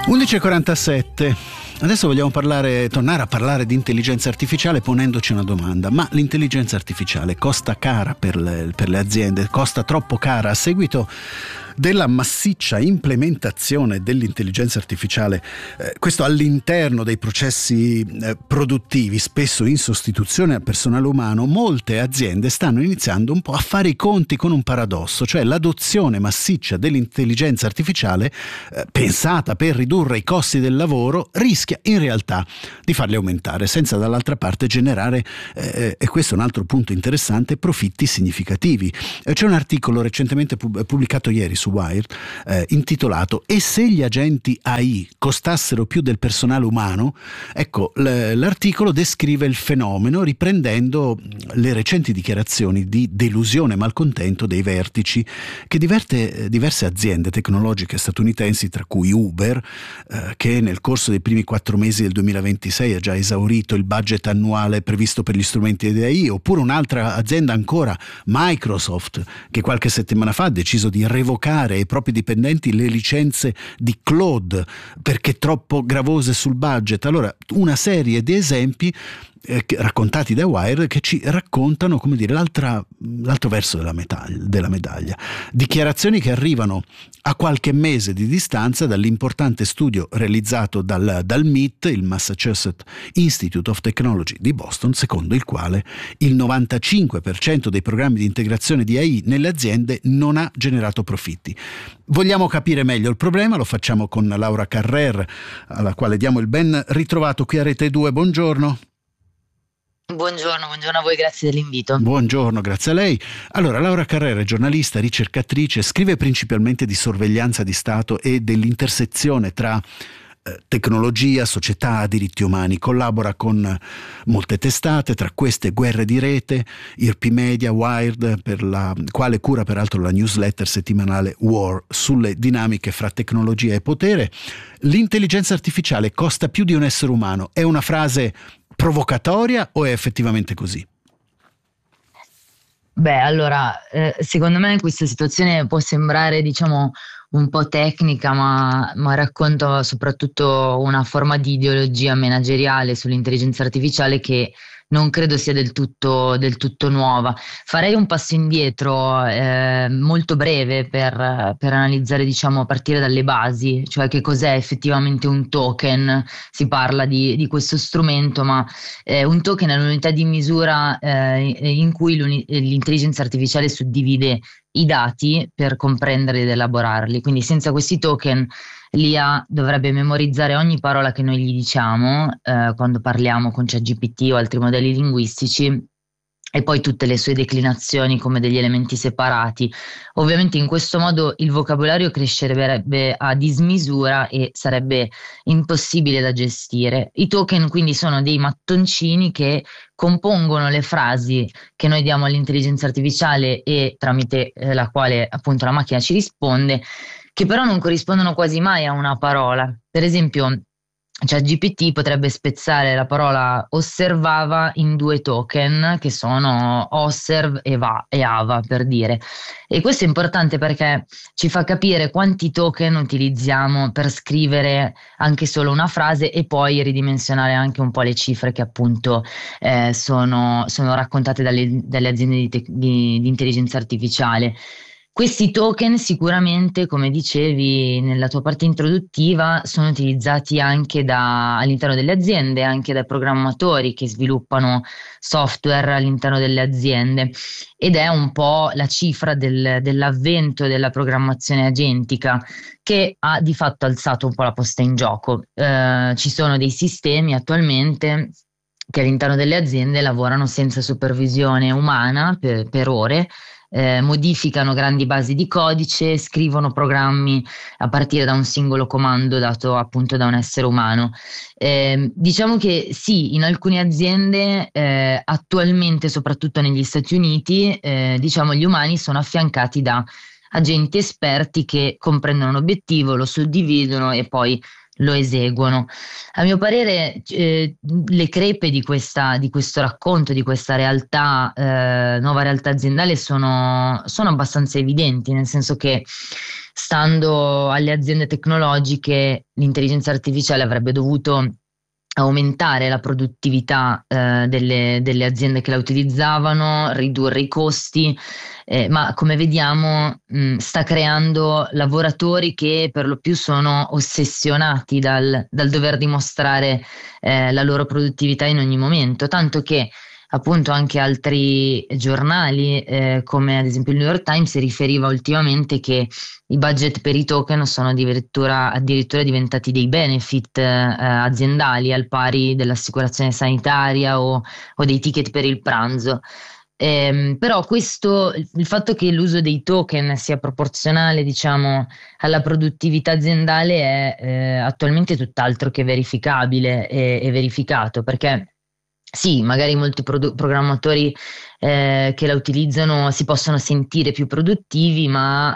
11:47. Adesso vogliamo tornare a parlare di intelligenza artificiale ponendoci una domanda: ma l'intelligenza artificiale costa cara per le aziende? Costa troppo cara a seguito della massiccia implementazione dell'intelligenza artificiale, questo all'interno dei processi produttivi, spesso in sostituzione al personale umano? Molte aziende stanno iniziando un po' a fare i conti con un paradosso, cioè l'adozione massiccia dell'intelligenza artificiale pensata per ridurre i costi del lavoro rischia in realtà di farli aumentare, senza dall'altra parte generare, e questo è un altro punto interessante, profitti significativi. C'è un articolo recentemente pubblicato ieri su Wired intitolato "E se gli agenti AI costassero più del personale umano?". Ecco, l'articolo descrive il fenomeno riprendendo le recenti dichiarazioni di delusione e malcontento dei vertici che diverse aziende tecnologiche statunitensi, tra cui Uber, che nel corso dei primi 4 mesi del 2026 ha già esaurito il budget annuale previsto per gli strumenti di AI, oppure un'altra azienda ancora, Microsoft, che qualche settimana fa ha deciso di revocare ai propri dipendenti le licenze di Claude perché troppo gravose sul budget. Allora, una serie di esempi raccontati da Wired che ci raccontano, come dire, l'altro verso della medaglia. Dichiarazioni che arrivano a qualche mese di distanza dall'importante studio realizzato dal MIT, il Massachusetts Institute of Technology di Boston, secondo il quale il 95% dei programmi di integrazione di AI nelle aziende non ha generato profitti. Vogliamo capire meglio il problema? Lo facciamo con Laura Carrer, alla quale diamo il ben ritrovato qui a Rete 2. Buongiorno. Buongiorno a voi, grazie dell'invito. Buongiorno, grazie a lei. Allora, Laura Carrera è giornalista, ricercatrice, scrive principalmente di sorveglianza di Stato e dell'intersezione tra tecnologia, società, diritti umani. Collabora con molte testate, tra queste Guerre di Rete, IRP Media, Wired, per la quale cura peraltro la newsletter settimanale War, sulle dinamiche fra tecnologia e potere. L'intelligenza artificiale costa più di un essere umano. È una frase provocatoria o è effettivamente così? Beh, allora, secondo me questa situazione può sembrare, diciamo, un po' tecnica, ma racconta soprattutto una forma di ideologia manageriale sull'intelligenza artificiale che non credo sia del tutto nuova. Farei un passo indietro molto breve per analizzare, diciamo, a partire dalle basi, cioè che cos'è effettivamente un token. Si parla di questo strumento, ma un token è un'unità di misura in cui l'intelligenza artificiale suddivide i dati per comprendere ed elaborarli. Quindi senza questi token l'IA dovrebbe memorizzare ogni parola che noi gli diciamo quando parliamo con ChatGPT o altri modelli linguistici, e poi tutte le sue declinazioni come degli elementi separati. Ovviamente in questo modo il vocabolario crescerebbe a dismisura e sarebbe impossibile da gestire. I token quindi sono dei mattoncini che compongono le frasi che noi diamo all'intelligenza artificiale e tramite la quale appunto la macchina ci risponde, che però non corrispondono quasi mai a una parola. Per esempio, ChatGPT potrebbe spezzare la parola osservava in 2 token che sono osserve e ava, per dire. E questo è importante perché ci fa capire quanti token utilizziamo per scrivere anche solo una frase e poi ridimensionare anche un po' le cifre che appunto sono raccontate dalle aziende di intelligenza artificiale. Questi token sicuramente, come dicevi nella tua parte introduttiva, sono utilizzati anche all'interno delle aziende, anche dai programmatori che sviluppano software all'interno delle aziende, ed è un po' la cifra dell'avvento della programmazione agentica che ha di fatto alzato un po' la posta in gioco. Ci sono dei sistemi attualmente che all'interno delle aziende lavorano senza supervisione umana per ore, modificano grandi basi di codice, scrivono programmi a partire da un singolo comando dato appunto da un essere umano. Diciamo che sì, in alcune aziende attualmente, soprattutto negli Stati Uniti, diciamo gli umani sono affiancati da agenti esperti che comprendono l'obiettivo, lo suddividono e poi lo eseguono. A mio parere le crepe di questo racconto, di questa realtà, nuova realtà aziendale sono abbastanza evidenti, nel senso che stando alle aziende tecnologiche, l'intelligenza artificiale avrebbe dovuto aumentare la produttività delle aziende che la utilizzavano, ridurre i costi, ma come vediamo sta creando lavoratori che per lo più sono ossessionati dal dover dimostrare la loro produttività in ogni momento, tanto che appunto anche altri giornali, come ad esempio il New York Times, si riferiva ultimamente che i budget per i token sono addirittura diventati dei benefit aziendali al pari dell'assicurazione sanitaria o dei ticket per il pranzo. Però il fatto che l'uso dei token sia proporzionale, diciamo, alla produttività aziendale è attualmente tutt'altro che verificabile e verificato, perché sì, magari molti programmatori che la utilizzano si possono sentire più produttivi,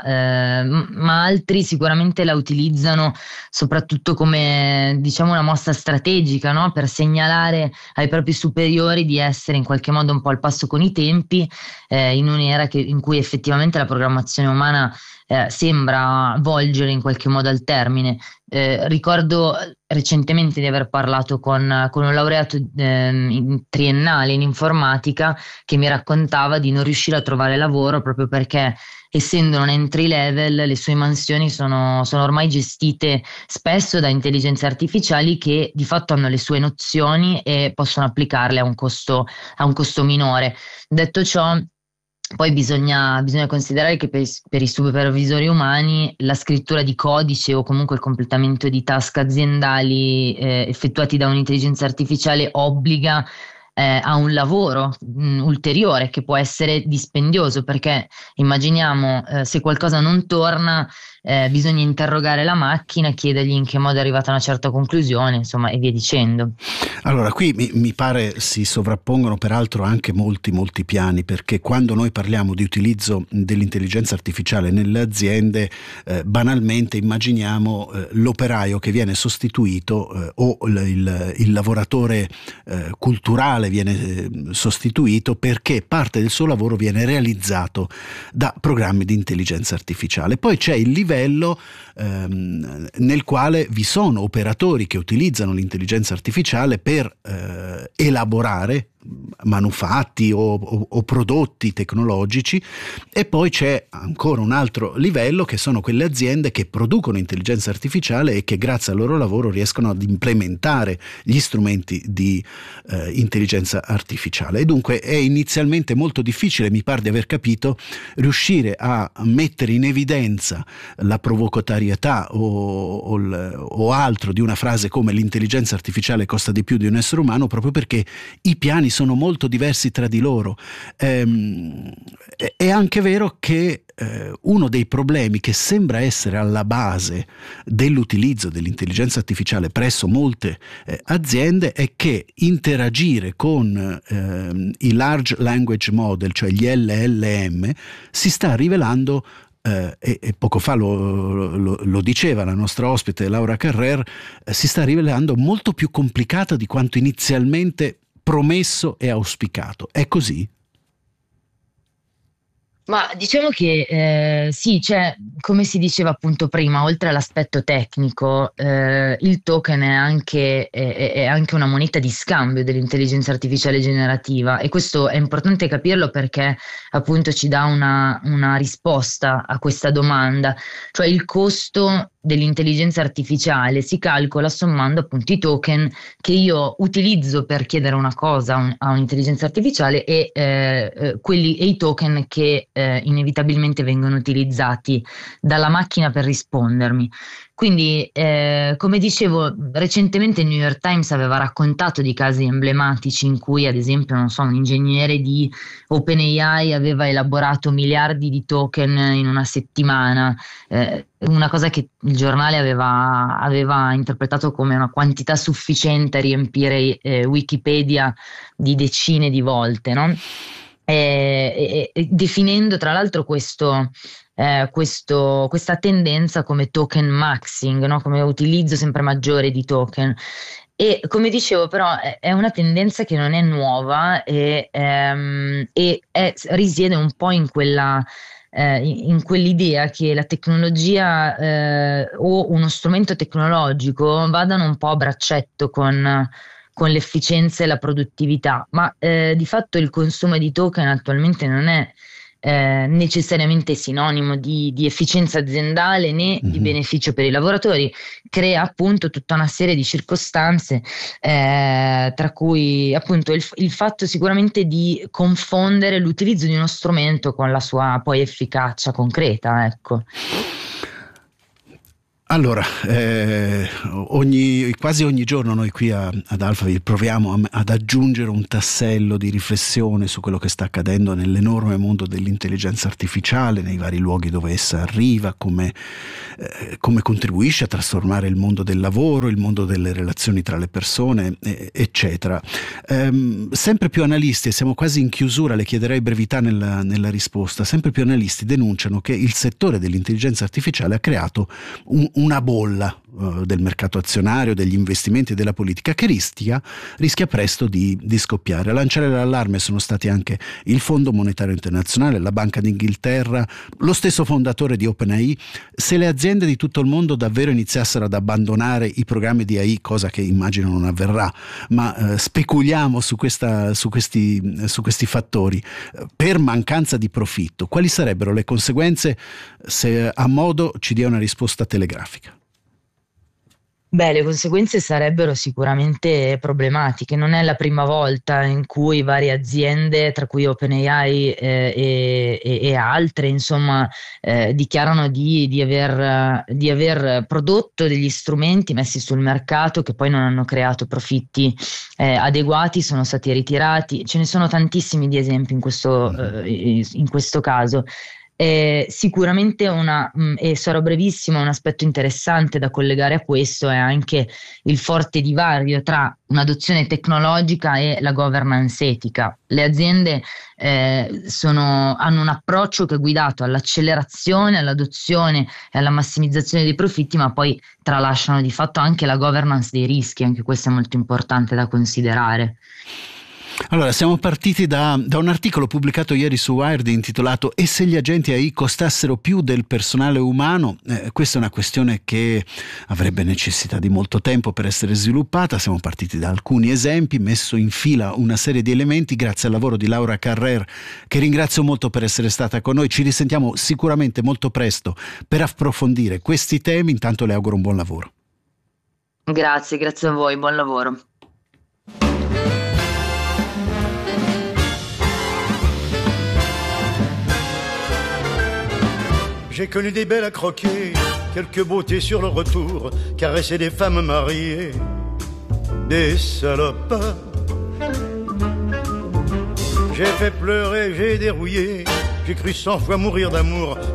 ma altri sicuramente la utilizzano soprattutto come, diciamo, una mossa strategica, no? Per segnalare ai propri superiori di essere in qualche modo un po' al passo con i tempi, in un'era in cui effettivamente la programmazione umana sembra volgere in qualche modo al termine. Ricordo recentemente di aver parlato con un laureato triennale in informatica che mi raccontava di non riuscire a trovare lavoro proprio perché, essendo un entry level, le sue mansioni sono ormai gestite spesso da intelligenze artificiali che di fatto hanno le sue nozioni e possono applicarle a un costo minore. Detto ciò, poi bisogna considerare che per i supervisori umani la scrittura di codice o comunque il completamento di task aziendali effettuati da un'intelligenza artificiale obbliga a un lavoro ulteriore che può essere dispendioso, perché immaginiamo se qualcosa non torna, bisogna interrogare la macchina, chiedergli in che modo è arrivata a una certa conclusione, insomma, e via dicendo. Allora, qui mi pare si sovrappongono peraltro anche molti piani, perché quando noi parliamo di utilizzo dell'intelligenza artificiale nelle aziende, banalmente immaginiamo l'operaio che viene sostituito o il lavoratore culturale viene sostituito perché parte del suo lavoro viene realizzato da programmi di intelligenza artificiale. Poi c'è il livello nel quale vi sono operatori che utilizzano l'intelligenza artificiale per elaborare manufatti o prodotti tecnologici, e poi c'è ancora un altro livello che sono quelle aziende che producono intelligenza artificiale e che grazie al loro lavoro riescono ad implementare gli strumenti di intelligenza artificiale. E dunque è inizialmente molto difficile, mi pare di aver capito, riuscire a mettere in evidenza la provocatarietà o altro di una frase come l'intelligenza artificiale costa di più di un essere umano, proprio perché i piani sono molto diversi tra di loro. È anche vero che uno dei problemi che sembra essere alla base dell'utilizzo dell'intelligenza artificiale presso molte aziende è che interagire con i large language model, cioè gli LLM, si sta rivelando e poco fa lo diceva la nostra ospite Laura Carrer, si sta rivelando molto più complicata di quanto inizialmente promesso e auspicato. È così? Ma diciamo che sì, cioè, come si diceva appunto prima, oltre all'aspetto tecnico, il token è anche una moneta di scambio dell'intelligenza artificiale generativa, e questo è importante capirlo perché appunto ci dà una risposta a questa domanda, cioè il costo dell'intelligenza artificiale si calcola sommando appunto i token che io utilizzo per chiedere una cosa a un'intelligenza artificiale e i token che inevitabilmente vengono utilizzati dalla macchina per rispondermi. Quindi, come dicevo, recentemente il New York Times aveva raccontato di casi emblematici in cui, ad esempio, non so, un ingegnere di OpenAI aveva elaborato miliardi di token in una settimana, una cosa che il giornale aveva interpretato come una quantità sufficiente a riempire Wikipedia di decine di volte, no? Definendo tra l'altro questa tendenza come token maxing, no? Come utilizzo sempre maggiore di token. E come dicevo, però, è una tendenza che non è nuova risiede un po' in quella in quell'idea che la tecnologia o uno strumento tecnologico vadano un po' a braccetto con l'efficienza e la produttività, ma di fatto il consumo di token attualmente non è necessariamente sinonimo di efficienza aziendale né di beneficio per i lavoratori, crea appunto tutta una serie di circostanze, tra cui appunto il fatto sicuramente di confondere l'utilizzo di uno strumento con la sua poi efficacia concreta, ecco. Allora, quasi ogni giorno noi qui ad Alphaville proviamo ad aggiungere un tassello di riflessione su quello che sta accadendo nell'enorme mondo dell'intelligenza artificiale, nei vari luoghi dove essa arriva, come contribuisce a trasformare il mondo del lavoro, il mondo delle relazioni tra le persone, eccetera. Sempre più analisti, e siamo quasi in chiusura, le chiederei brevità nella risposta, sempre più analisti denunciano che il settore dell'intelligenza artificiale ha creato una bolla del mercato azionario, degli investimenti e della politica che rischia presto di scoppiare. A lanciare l'allarme sono stati anche il Fondo Monetario Internazionale, la Banca d'Inghilterra, lo stesso fondatore di OpenAI. Se le aziende di tutto il mondo davvero iniziassero ad abbandonare i programmi di AI, cosa che immagino non avverrà, ma speculiamo su questi fattori, per mancanza di profitto, quali sarebbero le conseguenze? Se a modo ci dia una risposta telegrafica. Beh, le conseguenze sarebbero sicuramente problematiche. Non è la prima volta in cui varie aziende, tra cui OpenAI e altre, insomma, dichiarano di aver prodotto degli strumenti messi sul mercato che poi non hanno creato profitti adeguati, sono stati ritirati. Ce ne sono tantissimi di esempi in questo caso. Sicuramente e sarò brevissimo, un aspetto interessante da collegare a questo è anche il forte divario tra un'adozione tecnologica e la governance etica. Le aziende hanno un approccio che è guidato all'accelerazione, all'adozione e alla massimizzazione dei profitti, ma poi tralasciano di fatto anche la governance dei rischi. Anche questo è molto importante da considerare. Allora, siamo partiti da un articolo pubblicato ieri su Wired intitolato "E se gli agenti AI costassero più del personale umano?". Questa è una questione che avrebbe necessità di molto tempo per essere sviluppata. Siamo partiti da alcuni esempi, messo in fila una serie di elementi grazie al lavoro di Laura Carrer, che ringrazio molto per essere stata con noi. Ci risentiamo sicuramente molto presto per approfondire questi temi. Intanto le auguro un buon lavoro. Grazie a voi, buon lavoro. J'ai connu des belles à croquer, quelques beautés sur le retour, caresser des femmes mariées, des salopards. J'ai fait pleurer, j'ai dérouillé, j'ai cru 100 fois mourir d'amour.